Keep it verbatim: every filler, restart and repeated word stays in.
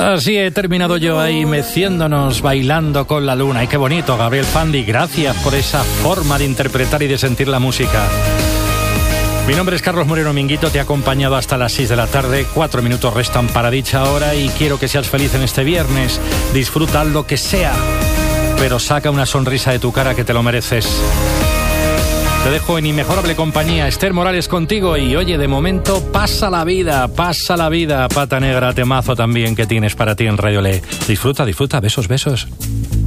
Así he terminado yo ahí meciéndonos, bailando con la luna. Y qué bonito, Gabriel Fandi, gracias por esa forma de interpretar y de sentir la música. Mi nombre es Carlos Moreno Minguito, te he acompañado hasta las seis de la tarde, cuatro minutos restan para dicha hora y quiero que seas feliz en este viernes. Disfruta lo que sea, pero saca una sonrisa de tu cara que te lo mereces. Te dejo en inmejorable compañía, Esther Morales contigo y oye, de momento pasa la vida, pasa la vida, Pata Negra, temazo también que tienes para ti en Radio Le. Disfruta, disfruta, besos, besos.